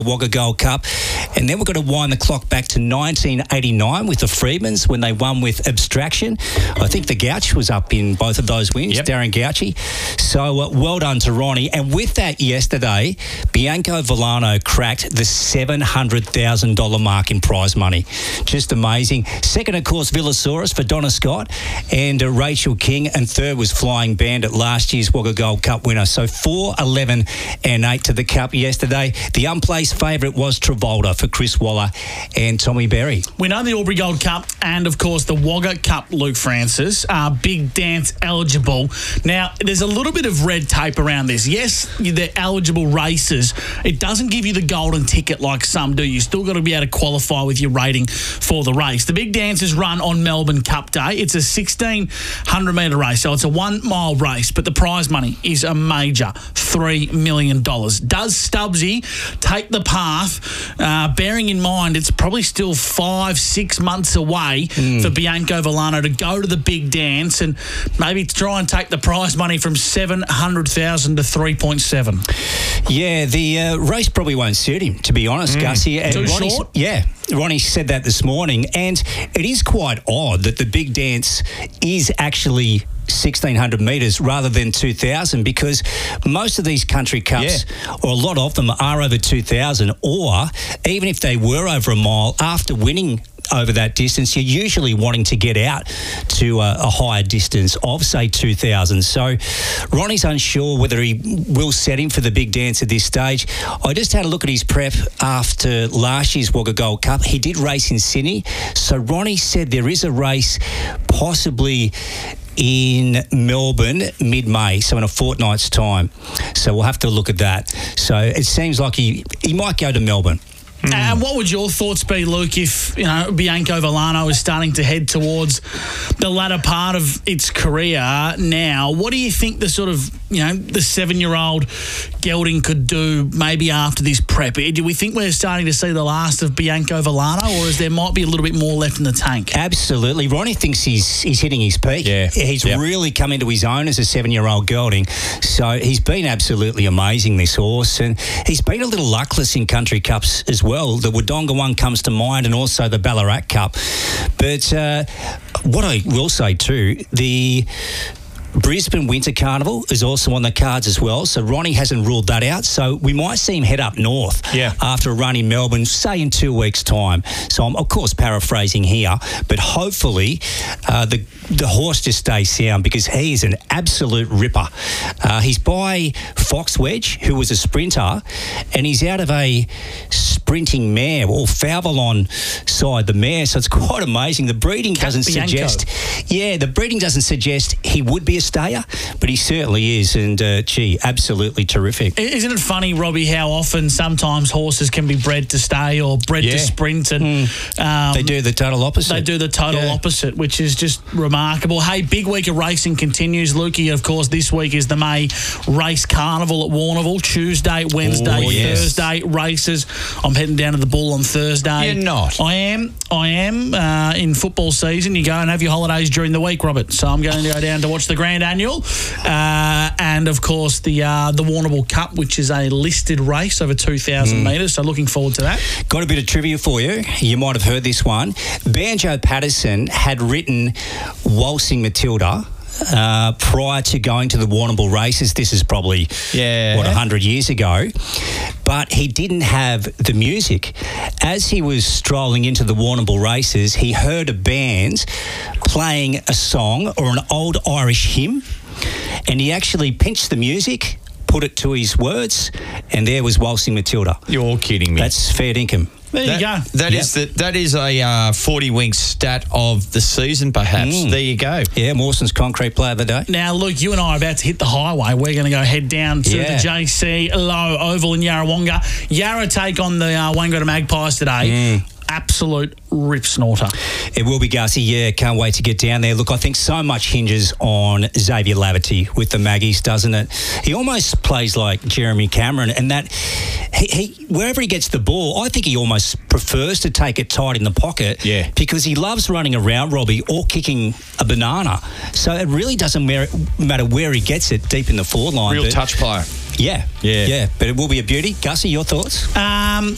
Wagga Gold Cup. And then we're going to wind the clock back to 1989 with the Freedmans when they won with Abstraction. I think the Gouch was up in both of those wins, Darren Gouchy. So well done to Ronnie. And with that yesterday, Bianco Villano cracked the $700,000 mark in prize money. Just amazing. Second, of course, Villasaurus for Donna Scott and Rachel King. And third was Flying Bandit, last year's Wagga Gold Cup winner. So 4, 11 and 8 to the Cup yesterday. The unplaced favourite was Travolta for Chris Waller and Tommy Berry. We know the Albury Gold Cup and, of course, the Wagga Cup, Luke Francis, are big dance eligible. Now, there's a little bit of red tape around this. Yes, they're eligible races. It doesn't give you the golden ticket like some do. You still got to be able to qualify with your rating for the race. The big dance is run on Melbourne Cup Day. It's a 1,600-metre race, so it's a 1 mile race, but the prize money is a major $3 million. Does Stubbsy take the path, bearing in mind it's probably still 5-6 months away for Bianco Villano to go to the big dance and maybe try and take the prize money from $700,000 to 3.7? Yeah, the race probably won't suit him, to be honest, Gussie. And Too short? Yeah, Ronnie said that this morning, and it is quite odd that the big dance is actually 1,600 metres rather than 2,000, because most of these country cups, or a lot of them, are over 2,000, or even if they were over a mile, after winning over that distance, you're usually wanting to get out to a higher distance of, say, 2,000. So Ronnie's unsure whether he will set him for the big dance at this stage. I just had a look at his prep after last year's Wagga Gold Cup. He did race in Sydney. So Ronnie said there is a race possibly in Melbourne mid-May, so in a fortnight's time. So we'll have to look at that. So it seems like he might go to Melbourne. And what would your thoughts be, Luke, if Bianco Villano is starting to head towards the latter part of its career now? What do you think the sort of, the 7-year-old gelding could do maybe after this prep? Do we think we're starting to see the last of Bianco Villano, or is there might be a little bit more left in the tank? Absolutely. Ronnie thinks he's hitting his peak. Yeah. He's really come into his own as a 7-year-old gelding. So he's been absolutely amazing, this horse. And he's been a little luckless in country cups as well. The Wodonga one comes to mind, and also the Ballarat Cup. But what I will say too, the Brisbane Winter Carnival is also on the cards as well, so Ronnie hasn't ruled that out. So we might see him head up north after a run in Melbourne, say in 2 weeks' time. So I'm, of course, paraphrasing here, but hopefully the horse just stays sound, because he is an absolute ripper. He's by Fox Wedge, who was a sprinter, and he's out of a sprinting mare, or Fauvelon side the mare, so it's quite amazing. The breeding doesn't suggest... Yeah, the breeding doesn't suggest he would be a stayer, but he certainly is, and absolutely terrific. Isn't it funny, Robbie, how often sometimes horses can be bred to stay or bred to sprint, and they do the total opposite. They do the total opposite, which is just remarkable. Hey, big week of racing continues, Lukey. Of course, this week is the May Race Carnival at Warrnambool. Tuesday, Wednesday, Thursday races. I'm heading down to the Bull on Thursday. You're not. I am. In football season, you go and have your holidays during the week, Robert. So I'm going to go down to watch the Grand Annual, and of course the Warrnambool Cup, which is a listed race over 2,000 metres. So looking forward to that. Got a bit of trivia for you. You might have heard this one. Banjo Patterson had written Waltzing Matilda prior to going to the Warrnambool races. This is probably 100 years ago, but he didn't have the music. As he was strolling into the Warrnambool races, he heard a band playing a song or an old Irish hymn, and he actually pinched the music, put it to his words, and there was Waltzing Matilda. You're kidding me. That's fair dinkum. There you go. That is a 40 wing stat of the season, perhaps. There you go. Yeah, Mawson's concrete player of the day. Now, Luke, you and I are about to hit the highway. We're going to go head down to the JC Low Oval in Yarrawonga. Yarra take on the Wangaratta Magpies today. Absolute rip snorter. It will be, Gussie. Yeah, can't wait to get down there. Look, I think so much hinges on Xavier Laverty with the Maggies, doesn't it? He almost plays like Jeremy Cameron, and that he wherever he gets the ball, I think he almost prefers to take it tight in the pocket because he loves running around, Robbie, or kicking a banana. So it really doesn't matter where he gets it deep in the forward line. Real touch player. Yeah. But it will be a beauty. Gussie, your thoughts?